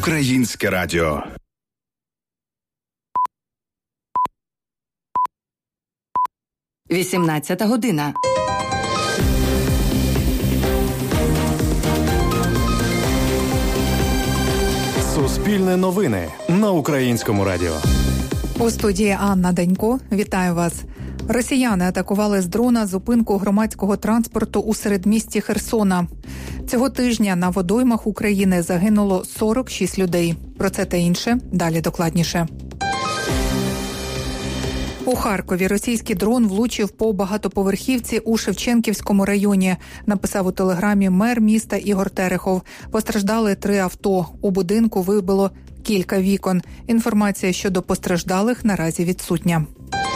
Українське радіо. Вісімнадцята година. Суспільне новини на Українському радіо. У студії Анна Данько. Вітаю вас. Росіяни атакували з дрона зупинку громадського транспорту у середмісті Херсона. Цього тижня на водоймах України загинуло 46 людей. Про це та інше далі докладніше. У Харкові російський дрон влучив по багатоповерхівці у Шевченківському районі, написав у телеграмі мер міста Ігор Терехов. Постраждали 3 авто. У будинку вибило кілька вікон. Інформація щодо постраждалих наразі відсутня.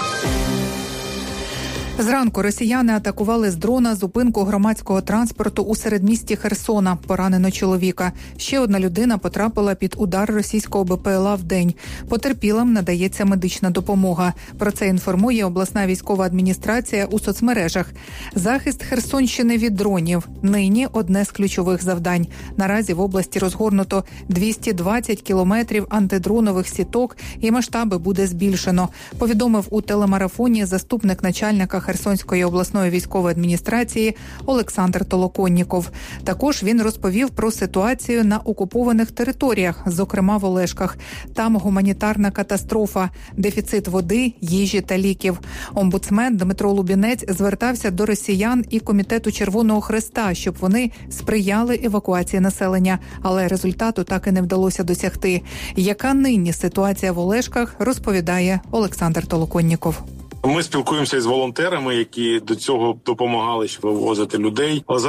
Зранку росіяни атакували з дрона зупинку громадського транспорту у середмісті Херсона. Поранено чоловіка. Ще одна людина потрапила під удар російського БПЛА вдень. Потерпілим надається медична допомога. Про це інформує обласна військова адміністрація у соцмережах. Захист Херсонщини від дронів – нині одне з ключових завдань. Наразі в області розгорнуто 220 кілометрів антидронових сіток і масштаби буде збільшено, повідомив у телемарафоні заступник начальника Херсонської обласної військової адміністрації Олександр Толоконніков. Також він розповів про ситуацію на окупованих територіях, зокрема в Олешках. Там гуманітарна катастрофа, дефіцит води, їжі та ліків. Омбудсмен Дмитро Лубінець звертався до росіян і Комітету Червоного Хреста, щоб вони сприяли евакуації населення, але результату так і не вдалося досягти. Яка нині ситуація в Олешках, розповідає Олександр Толоконніков. Ми спілкуємося із волонтерами, які до цього допомагали вивозити людей.